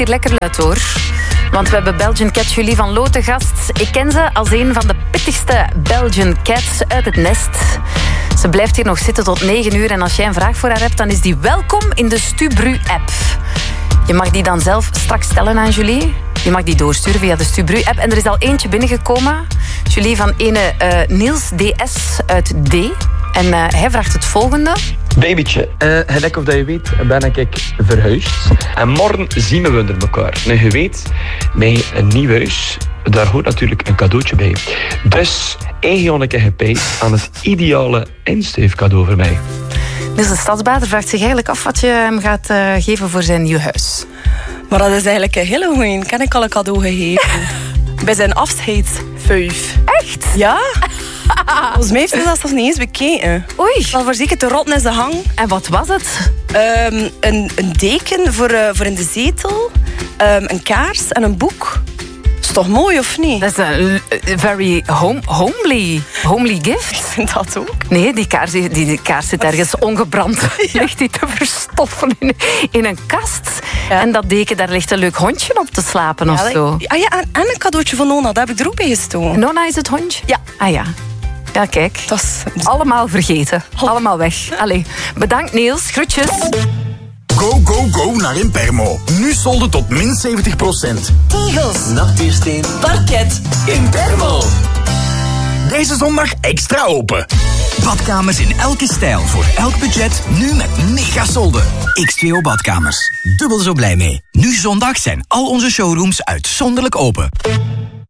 hier lekker luid hoor. Want we hebben Belgian Cat Julie van Loo te gast. Ik ken ze als een van de pittigste Belgian Cats uit het nest. Ze blijft hier nog zitten tot 9 uur. En als jij een vraag voor haar hebt, dan is die welkom in de Stubru-app. Je mag die dan zelf straks stellen aan Julie. Je mag die doorsturen via de Stubru-app. En er is al eentje binnengekomen. Julie van ene Niels DS uit D. En hij vraagt het volgende. Babytje, gelijk of dat je weet, ben ik verhuisd. En morgen zien we er elkaar. Nu, je weet, bij een nieuw huis, daar hoort natuurlijk een cadeautje bij. Dus, eigenlijk gepijt aan het ideale instuifcadeau voor mij. Dus de stadsbader vraagt zich eigenlijk af wat je hem gaat geven voor zijn nieuw huis. Maar dat is eigenlijk een hele goeie. Ik heb al een cadeau gegeven. Bij zijn afscheidsvuif. Echt? Ja. Volgens mij heeft hij dat zelfs niet eens bekeken. Oei. Al voor zeker te rotten is de hang. En wat was het? Een deken voor in de zetel. Een kaars en een boek. Is toch mooi, of niet? Dat is een very homely gift. Ik vind dat ook. Nee, die kaars zit ergens ongebrand. Ligt die te verstoffen in een kast. Ja. En dat deken, daar ligt een leuk hondje op te slapen of zo. Ja, en een cadeautje van Nona, dat heb ik er ook bij gestoken. Nona is het hondje? Ja. Ah ja. Ja, kijk. Dat is... Allemaal vergeten. Allemaal weg. Allee, bedankt Niels. Groetjes. Go, go, go naar Impermo. Nu solden tot min 70%. Tegels, nachtuursteen, parket, Impermo. Deze zondag extra open. Badkamers in elke stijl, voor elk budget, nu met mega solden. X2O Badkamers. Dubbel zo blij mee. Nu zondag zijn al onze showrooms uitzonderlijk open.